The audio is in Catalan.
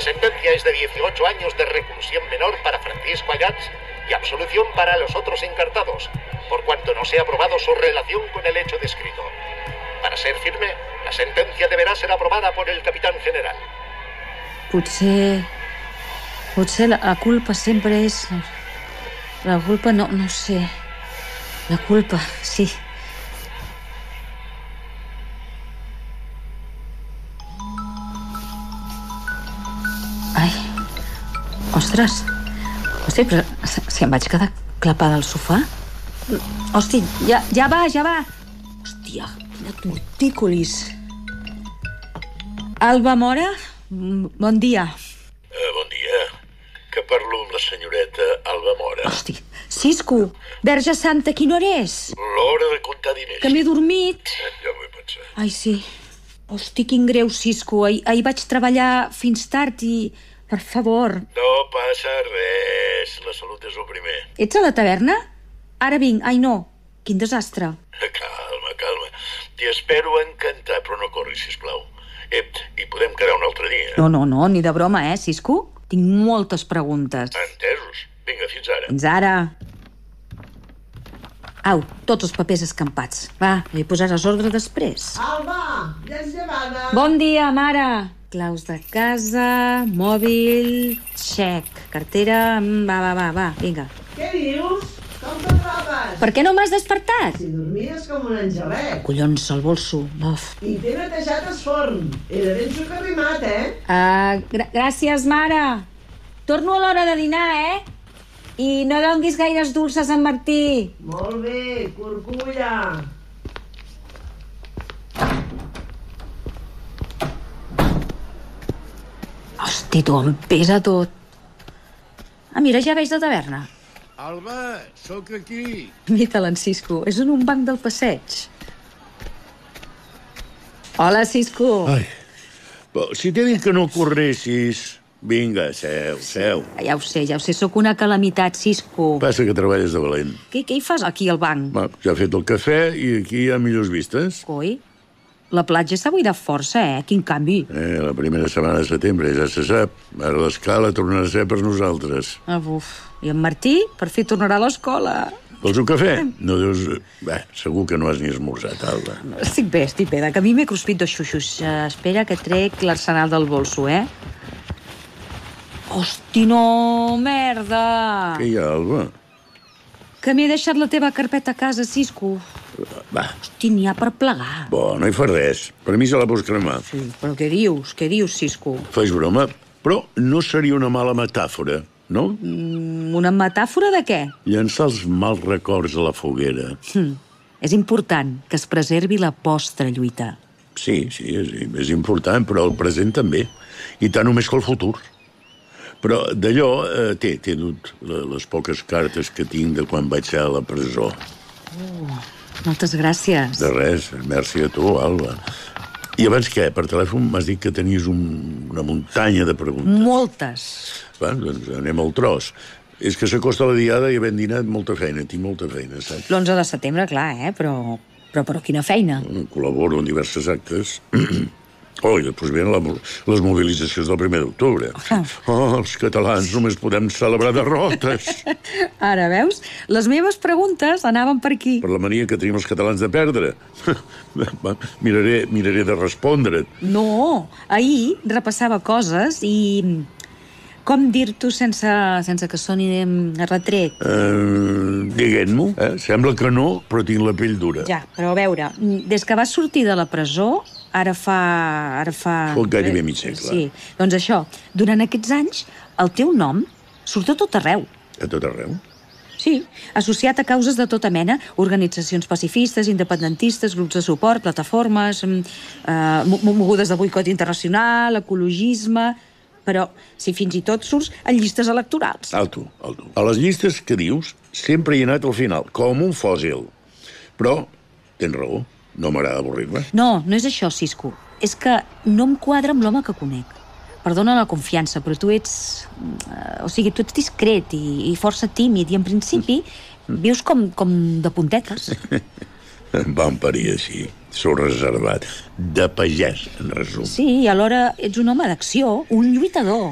sentencia es de 18 años de reclusión menor para Francisco Ayats y absolución para los otros encartados, por cuanto no sea aprobado su relación con el hecho descrito. Para ser firme, la sentencia deberá ser aprobada por el capitán general. Potser la culpa sempre és... La culpa no sé... La culpa, sí. Ai, ostres, però si em vaig quedar clapada al sofà? Hosti, ja va. Hòstia, quina tortícolis. Alba Mora, bon dia. Bon dia, que parlo amb la senyoreta Alba Mora. Hosti, Cisco, Verge Santa, quina hora és? L'hora de comptar diners. Que m'he dormit. Ja m'ho he pensat. Ai, sí. Hosti, quin greu, Cisco. Ahir vaig treballar fins tard i... Per favor. No passa res, la salut és el primer. Ets a la taverna? Ara vinc. Ai, no. Quin desastre. Calma. T'hi espero encantar, però no corris, sisplau. I podem quedar un altre dia. No, ni de broma, Cisco? Tinc moltes preguntes. Entesos. Vinga, fins ara. Fins ara. Au, tots els papers escampats. Va, li posaràs ordre després. Alba, ja és llevada. Bon dia, mare. Claus de casa, mòbil, xec, cartera... Va, vinga. Què dius? Com te trobes? Per què no m'has despertat? Si dormies com un angelet. Collons, el bolso. Uf. I t'he netejat el forn. Era ben socarrimat, Gràcies, mare. Torno a l'hora de dinar, I no donguis gaires dulces a en Martí. Molt bé, curculla. Hosti, tu, em pesa tot. Mira, ja veig la taverna. Alba, sóc aquí. Mira-te'l, en Cisco. És en un banc del passeig. Hola, Cisco. Ai, però si t'he dit que no corressis... Vinga, seu. Ja ho sé, sóc una calamitat, Cisco. Passa que treballes de valent. Què hi fas aquí al banc? Ja he fet el cafè i aquí hi ha millors vistes. Coi, la platja s'ha buidat força, Quin canvi. La primera setmana de setembre, ja se sap. Ara l'escala tornarà a ser per nosaltres. Uf, i en Martí per fi tornarà a l'escola. Vols un cafè? No deus... segur que no has ni esmorzat, Alba. Estic bé, de camí m'he cruspit dos xuxos. Espera que trec l'arsenal del bolso, Hosti, no, merda! Què hi ha, Alba? Que m'he deixat la teva carpeta a casa, Cisco. Va. Hosti, n'hi ha per plegar. No hi fa res. Per mi se la pots cremar. Sí, però què dius, Cisco? Fais broma, però no seria una mala metàfora, no? Una metàfora de què? Llançar els mals records a la foguera. És important que es preservi la vostra lluita. Sí, és important, però el present també. I tant o més que el futur. Però d'allò t'he dut les poques cartes que tinc de quan vaig ser a la presó. Moltes gràcies. De res, merci a tu, Alba. I abans què? Per telèfon m'has dit que tenies una muntanya de preguntes. Moltes. Doncs anem al tros. És que s'acosta la diada i havent dinat tinc molta feina, saps? L'11 de setembre, clar, però quina feina. Col·laboro en diverses actes. I després venen les mobilitzacions del 1 d'octubre. Els catalans només podem celebrar derrotes. Ara, veus? Les meves preguntes anaven per aquí. Per la mania que tenim els catalans de perdre. Miraré de respondre't. No, ahir repassava coses i... Com dir-t'ho sense que soni retret? Diguem-m'ho. Sembla que no, però tinc la pell dura. Ja, però a veure, des que vas sortir de la presó, ara fa... Gairebé mig segle. Sí, doncs això, durant aquests anys, el teu nom surt a tot arreu. A tot arreu? Sí, associat a causes de tota mena, organitzacions pacifistes, independentistes, grups de suport, plataformes, mogudes de boicot internacional, ecologisme... Però si fins i tot surts en llistes electorals. Alto. A les llistes que dius sempre hi he anat al final, com un fòssil. Però tens raó, no m'agrada avorrir-me. No és això, Cisco. És que no em quadra amb l'home que conec. Perdona la confiança, però tu ets... tu ets discret i força tímid i en principi vius com de puntetes. Vam parir així. Sóc reservat. De pagès, en resum. Sí, i alhora ets un home d'acció, un lluitador.